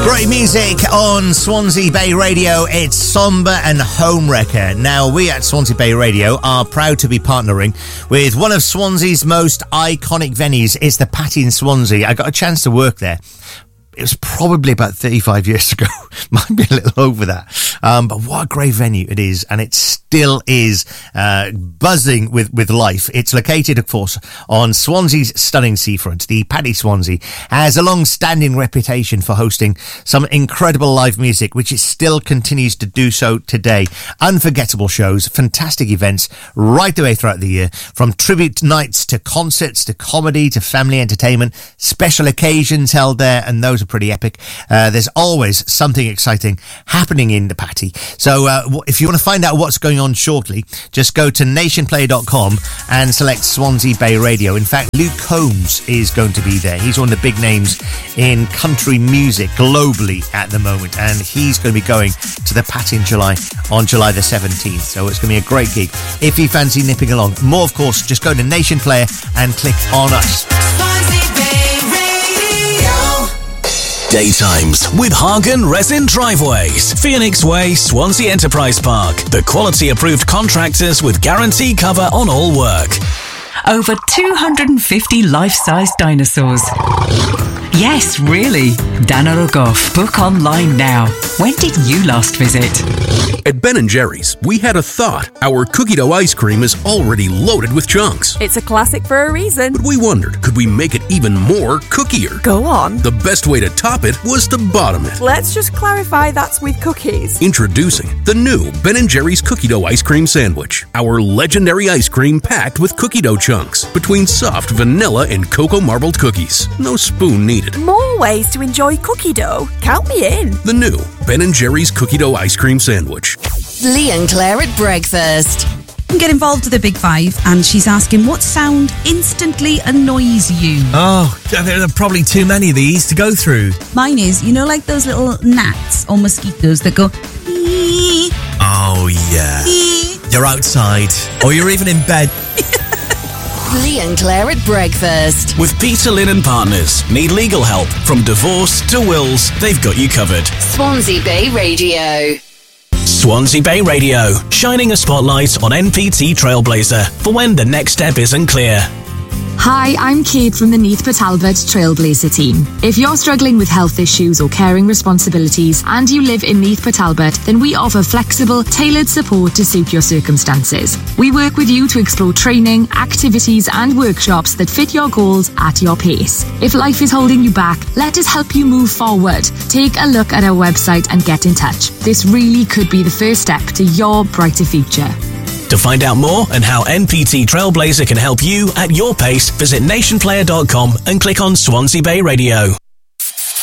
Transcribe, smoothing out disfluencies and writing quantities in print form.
Great music on Swansea Bay Radio. It's Somber and Homewrecker. Now, we at Swansea Bay Radio are proud to be partnering with one of Swansea's most iconic venues. It's the Patty in Swansea. I got a chance to work there. It was probably about 35 years ago. Might be a little over that. But what a great venue it is. And it still is buzzing with life. It's located, of course, on Swansea's stunning seafront. The Paddy Swansea has a long-standing reputation for hosting some incredible live music, which it still continues to do so today. Unforgettable shows, fantastic events right the way throughout the year, from tribute nights to concerts to comedy to family entertainment, special occasions held there, and those are pretty epic. There's always something exciting happening in the Patty. So if you want to find out what's going on shortly, just go to nationplayer.com and select Swansea Bay Radio. In fact, Luke Combs is going to be there. He's one of the big names in country music globally at the moment, and he's going to be going to the Patty in July, on July the 17th. So it's going to be a great gig if you fancy nipping along. More, of course, just go to Nation Player and click on us. Daytimes with Hagen Resin Driveways, Phoenix Way, Swansea Enterprise Park. The quality approved contractors with guarantee cover on all work. Over 250 life-size dinosaurs. Yes, really. Dana Rogoff. Book online now. When did you last visit? At Ben & Jerry's, we had a thought. Our cookie dough ice cream is already loaded with chunks. It's a classic for a reason. But we wondered, could we make it even more cookier? Go on. The best way to top it was to bottom it. Let's just clarify that's with cookies. Introducing the new Ben & Jerry's cookie dough ice cream sandwich. Our legendary ice cream packed with cookie dough chunks between soft vanilla and cocoa marbled cookies. No spoon needed. More ways to enjoy cookie dough. Count me in. The new Ben & Jerry's cookie dough ice cream sandwich. Lee and Claire at breakfast. Get involved with the Big Five, and she's asking what sound instantly annoys you. Oh, there are probably too many of these to go through. Mine is, you know, like those little gnats or mosquitoes that go... Ee. Oh, yeah. Ee. You're outside, or you're even in bed. Lee and Claire at breakfast. With Peter Lynn & Partners. Need legal help? From divorce to wills, they've got you covered. Swansea Bay Radio. Swansea Bay Radio, shining a spotlight on NPT Trailblazer for when the next step isn't clear. Hi, I'm Kate from the Neath Patalbert Trailblazer team. If you're struggling with health issues or caring responsibilities and you live in Neath Patalbert, then we offer flexible, tailored support to suit your circumstances. We work with you to explore training, activities and workshops that fit your goals at your pace. If life is holding you back, let us help you move forward. Take a look at our website and get in touch. This really could be the first step to your brighter future. To find out more and how NPT Trailblazer can help you at your pace, visit nationplayer.com and click on Swansea Bay Radio.